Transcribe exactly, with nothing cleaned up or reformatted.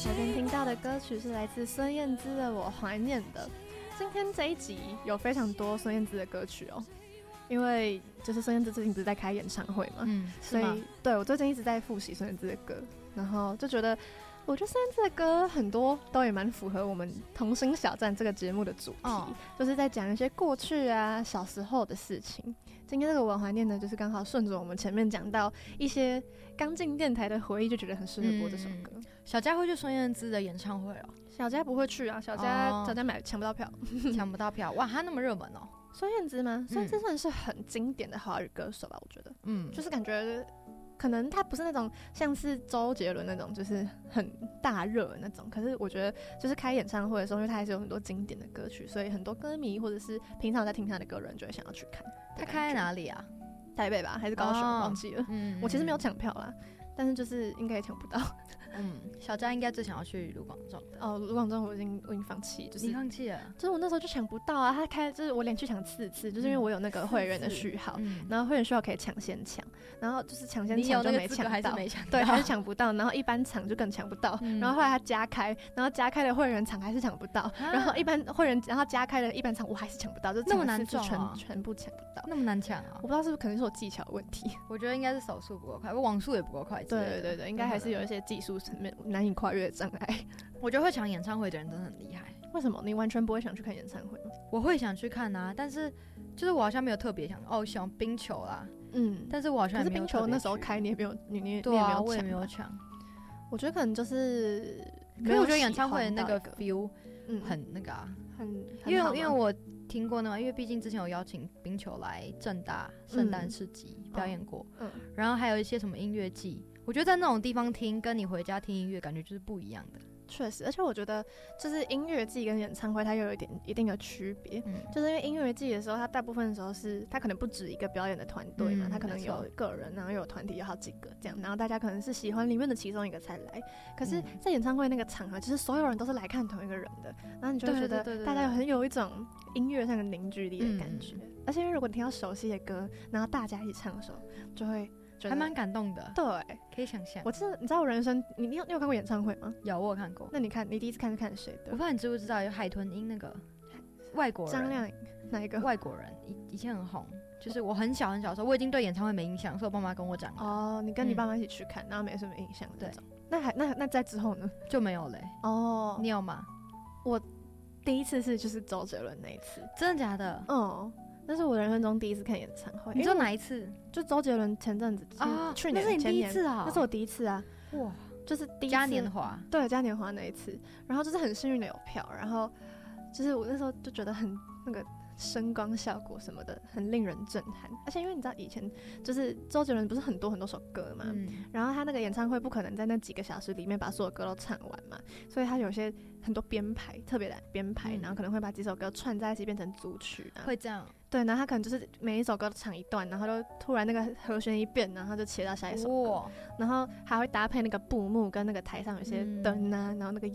首先听到的歌曲是来自孙燕姿的《我怀念的》。今天这一集有非常多孙燕姿的歌曲哦，因为就是孙燕姿最近不是在开演唱会嘛，嗯，所以对我最近一直在复习孙燕姿的歌，然后就觉得，我觉得孙燕姿的歌很多都也蛮符合我们《童心小站》这个节目的主题，哦、就是在讲一些过去啊、小时候的事情。今天这个我怀念的，就是刚好顺着我们前面讲到一些刚进电台的回忆，就觉得很适合播这首歌。嗯、 小佳会去孙燕姿的演唱会哦？ 小佳不会去啊，小佳、哦、小佳买抢不到票， 抢不到票，哇，她那么热门哦。 孙燕姿吗？孙燕姿算是很经典的华语歌手吧，我觉得，嗯，就是感觉可能她不是那种像是周杰伦那种，就是很大热的那种，可是我觉得就是开演唱会的时候，因为她还是有很多经典的歌曲，所以很多歌迷或者是平常在听她的歌的人就会想要去看。 她开在哪里啊？ 台北吧，还是高雄？哦、忘记了。嗯，我其实没有抢票啦。但是就是应该也抢不到。 嗯，小佳应该最想要去卢广仲的。 哦，卢广仲我已经我已经放弃，就是你放弃了， 就是我那时候就抢不到啊。他开就是我连续抢四次，就是因为我有那个会员的序号，嗯、然后会员序号可以抢先抢，然后就是抢先抢就没抢到， 还是没抢到， 对，还是抢不到。然后一般场就更抢不到，嗯、然后后来他加开，然后加开的会员场还是抢不到，然后一般会员然后加开的一般场我还是抢不到，就那么难撞、 啊， 全全部抢不到， 那么难抢啊！ 我不知道是不是可能是我技巧的问题， 我觉得应该是手速不够快，网速也不够快。 对对对对，应该还是有一些技术层面难以跨越的障碍。 我觉得会抢演唱会的人真的很厉害。 为什么？你完全不会想去看演唱会吗？ 我会想去看啊，但是就是我好像没有特别想哦，想冰球啦，嗯，但是我好像也没有特别去。 可是冰球那时候开你也没有，你你对啊， 你也没有抢， 我也没有抢。 我觉得可能就是， 可是我觉得演唱会的那个 feel 很那个啊， 很因为因为我听过那嘛，因为毕竟之前有邀请冰球来政大圣诞市集表演过，嗯，然后还有一些什么音乐季。我觉得在那种地方听，跟你回家听音乐感觉就是不一样的。 确实，而且我觉得就是音乐季跟演唱会它又有一点一定的区别，嗯、就是因为音乐季的时候，它大部分的时候是它可能不止一个表演的团队嘛，它、嗯、可能有个人，然后又有团体，有好几个这样，然后大家可能是喜欢里面的其中一个才来。可是，在演唱会那个场合，其实所有人都是来看同一个人的，然后你就会觉得大家很有一种音乐上的凝聚力的感觉。嗯、而且因为如果你听到熟悉的歌，然后大家一起唱的时候，就会。 还蛮感动的， 对， 可以想象。 我记得，你知道我人生，你你有你有看过演唱会吗？ 有，我有看过。 那你看，你第一次看是看谁的？ 我不知道你知不知道，有海豚音那个外国人， 张靓颖哪一个？ 外国人以以前很红，就是我很小很小的时候，我已经对演唱会没印象，所以我爸妈跟我讲。 哦，你跟你爸妈一起去看，嗯、然后没什么印象的那种。那还那那在之后呢？ 就没有嘞、欸。 哦， 你有吗？ 我第一次是就是周杰伦那一次， 真的假的？ 嗯。那是我人生中第一次看演唱会。 你说哪一次？ 就周杰伦前阵子啊，去年那是你第一次啊？ 那是我第一次啊！哇，就是第一次嘉年华， 对，嘉年华那一次。然后就是很幸运的有票，然后就是我那时候就觉得很那个声光效果什么的很令人震撼。而且因为你知道以前就是周杰伦不是很多很多首歌嘛，嗯、然后他那个演唱会不可能在那几个小时里面把所有歌都唱完嘛，所以他有些很多编排，特别的编排，嗯、然后可能会把几首歌串在一起变成组曲啊， 会这样。 对，然后他可能就是每一首歌都唱一段，然后就突然那个和弦一变，然后就切到下一首歌，然后还会搭配那个布幕跟那个台上有些灯啊，嗯、然后那个